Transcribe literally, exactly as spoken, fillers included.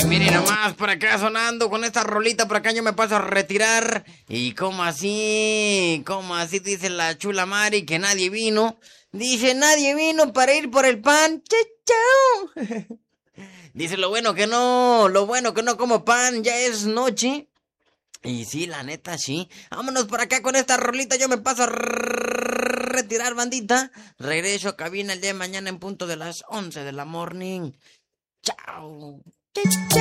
Y miren nomás, por acá sonando con esta rolita, por acá yo me paso a retirar. ¿Y cómo así? ¿Cómo así? Dice la chula Mari que nadie vino. Dice, nadie vino para ir por el pan. ¡Chao! Dice, lo bueno que no, lo bueno que no como pan, ya es noche. Y sí, la neta, sí. Vámonos por acá con esta rolita, yo me paso a retirar, bandita. Regreso a cabina el día de mañana en punto de las once de la morning. Chao.